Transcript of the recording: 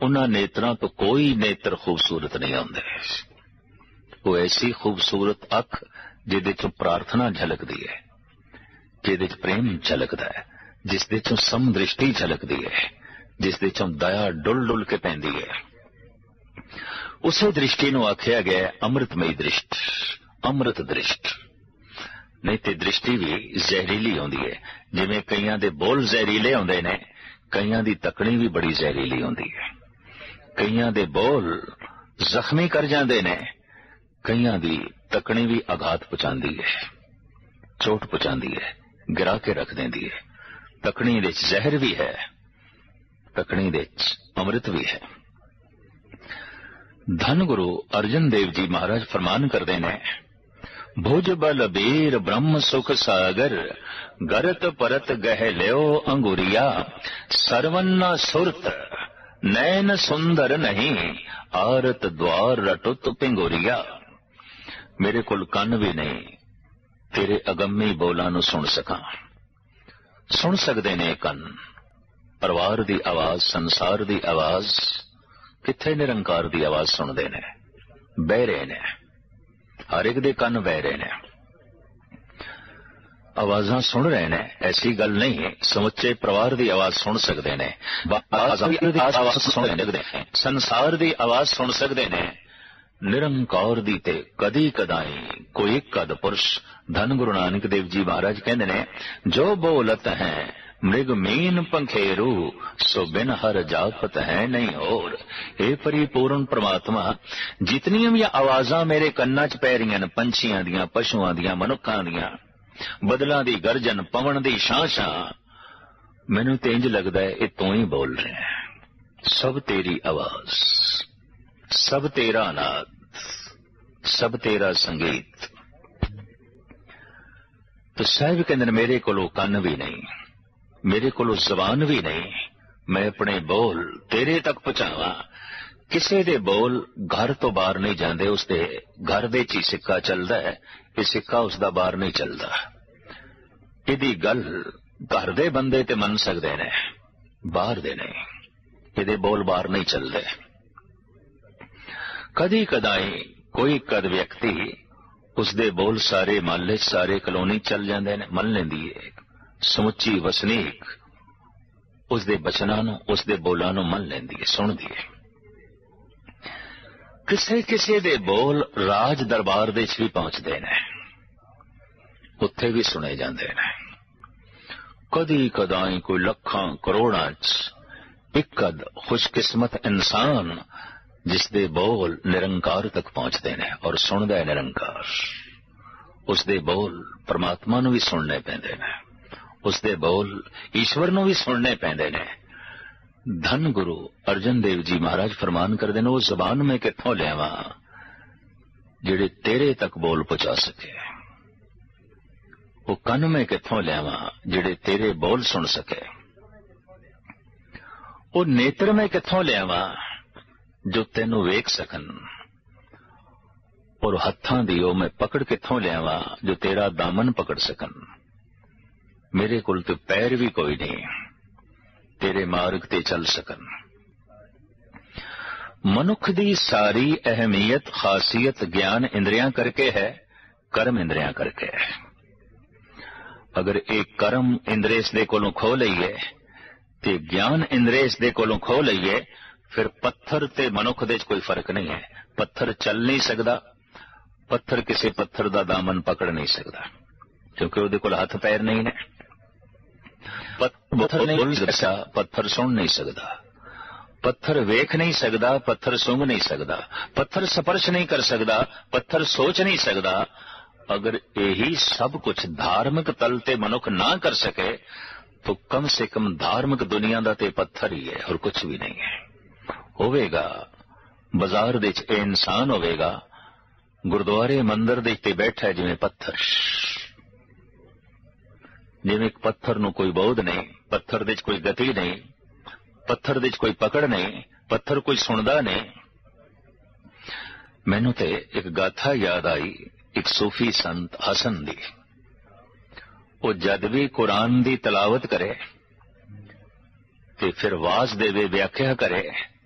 उन्हां नेत्रां तो कोई नेत्र खूबसूरत नहीं आउंदे। वो ऐसी खूबसूरत अख जिहदे चों प्रार्थना झलकदी है, जिहदे च प्रेम झलकदा है, जिस दे चों समदृष्टि झलकदी है, जिस दे चों दया डुल डुल के पैंदी है। उसे दृष्टि नूं आखिया गया अमृतमयी दृष्ट, अमृत दृष्ट। नहीं तो दृष्टि भी जहरीली आउंदी है, जिवें कईयां दे बोल जहरीले आउंदे ने, कईयां दी तकनी भी बड़ी जहरीली आउंदी है। कईयां दे बोल जख्मी कर जांदे ने, कईयां दी तकनी भी आघात पहुंचांदी है, चोट पहुंचांदी है, गिरा के रख देंदी है। तकनी दे जहर भी है, तकनी दे अमृत भी है। धन गुरु अर्जन देव जी महाराज फरमान करते ने, भुज बल बीर ब्रह्म सुख सागर, गरत परत गह ल्यो अंगुरिया, सरवन्ना सुरत नैन सुंदर नहीं, आरत द्वार रटुत पिंगुरिया। मेरे कोल कन भी नहीं तेरे अगम्मी बोलां नूं सुन सकां। सुन सकदे ने कन परिवार दी आवाज, संसार दी आवाज, किथे निरंकार दी आवाज सुनदे ने, बहरे ने, हर एक दे कन बहरे ने, आवाजां सुन रहे ने। ऐसी गल नहीं समुचे परिवार दी आवाज सुन सकदे ने, संसार दी आवाज सुन सकदे ने, निरंकार दी ते कदी कदाई कोई कद पुरुष। धन गुरु नानक देव जी महाराज कहंदे ने, जो बोलत है मृग मीन पंखेरू, सो बिन हर जापत है नहीं और। हे परिपूर्ण परमात्मा, जितनियां भी आवाजां मेरे कन्ना च पै रहियां ने, पंछियां दियां, पशुआं दियां, मनुक्खां दियां, बदलां दी गर्जन, पवन दी छां छां, मैनूं ते इंज लगदा है ये तू ही बोल रहे हैं। सब तेरी आवाज, सब तेरा नाद, सब तेरा संगीत। तो साहिब कहंदे मेरे कोलों कन भी नहीं, मेरे कोलों जबान भी नहीं, मैं अपने बोल तेरे तक पहुंचावां। किसी दे बोल घर तो बाहर नहीं जाते, उसके घर दे च सिक्का चलता है, ये सिक्का उसका बाहर नहीं चलता। इहदी गल घर दे बंदे ते मन सकते ने, बाहर दे नहीं, इहदे बोल बाहर नहीं चलते। कदी कदाई कोई कद व्यक्ति उसदे बोल सारे महल्ले सारे कलोनी चल जाते हैं, मन लेंदी है समुची वसनीक उसदे बचनां नूं, उसदे बोलां नूं मन लेंदी है, सुनदी है। किसे किसे दे बोल राज दरबार दे च भी पहुंचते ने, उत्थे भी सुने जाते हैं। कदी कदाई कोई लखां करोड़ां च एक कद खुशकिस्मत इंसान जिसदे बोल निरंकार तक पहुंचते हैं और सुनदा है निरंकार। उसदे बोल परमात्मा नूं भी सुनने पैंदे ने, उसदे बोल ईश्वर नूं भी सुनने पैंदे ने। धन गुरु अर्जन देव जी महाराज फरमान करदे ने, वो जबान में कित्थों लियावां जिहड़े तेरे तक बोल पहुंचा सके, वो कन में कित्थों लियावां जिहड़े तेरे बोल सुन सके, वो नेत्र में कित्थों लियावां जो तेनू वेख सकन, और हत्थां दी ओ मैं पकड़ कित्थों लियावां जो तेरा दामन पकड़ सकन। मेरे कोल तो पैर भी कोई नहीं तेरे मार्ग ते चल सकन। मनुख दी सारी अहमियत खासियत ज्ञान इंद्रियां करके है, कर्म इंद्रियां करके है। अगर एक कर्म इंद्रिय इस दे कोलों खो लईए ते ज्ञान इंद्रिय इस दे कोलों खो लईए, फिर पत्थर ते मनुख दे कोई फर्क नहीं है। पत्थर चल नहीं सकता, पत्थर किसी पत्थर दा दामन पकड़ नहीं सकता, क्योंकि उहदे कोल हथ पैर नहीं ने। पत्थर नहीं बोल सकता, पत्थर सुन नहीं सकता, पत्थर वेख नहीं सकता, पत्थर सूंघ नहीं सकता, पत्थर स्पर्श नहीं कर सकता, पत्थर सोच नहीं सकता। अगर यही सब कुछ धार्मिक तल ते मनुख ना कर सके तो कम से कम धार्मिक दुनिया दा ते पत्थर ही है और कुछ भी नहीं है। होवेगा बाजार दे च इंसान होवेगा, गुरुद्वारे मंदिर दे ते बैठा है जिवें पत्थर, जिवें एक पत्थर नूं कोई बोध नहीं, पत्थर दे च कोई गति नहीं, पत्थर दे च कोई पकड़ नहीं, पत्थर कोई सुनदा नहीं। मैनू ते एक गाथा याद आई, एक सूफी संत हसन दी। वो जद भी कुरान दी तलावत करे ते फिर वाज देवे, व्याख्या करे